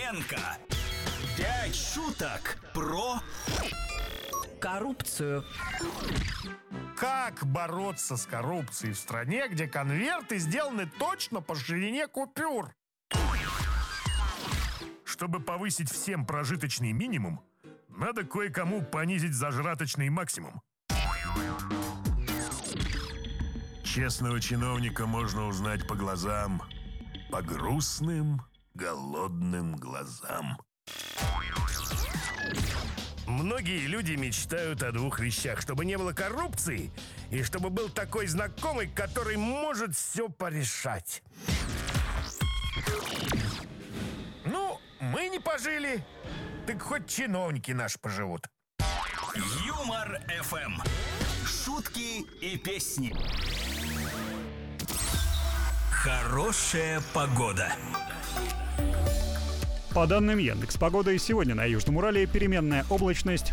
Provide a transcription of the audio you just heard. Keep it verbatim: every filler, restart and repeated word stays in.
Ленка. Пять шуток про коррупцию. Как бороться с коррупцией в стране, где конверты сделаны точно по ширине купюр? Чтобы повысить всем прожиточный минимум, надо кое-кому понизить зажраточный максимум. Честного чиновника можно узнать по глазам, по грустным, голодным глазам. Многие люди мечтают о двух вещах: чтобы не было коррупции и чтобы был такой знакомый, который может все порешать. Ну, мы не пожили, так хоть чиновники наши поживут. Юмор эф эм. Шутки и песни. Хорошая погода. По данным Яндекс.Погоды, сегодня на Южном Урале переменная облачность.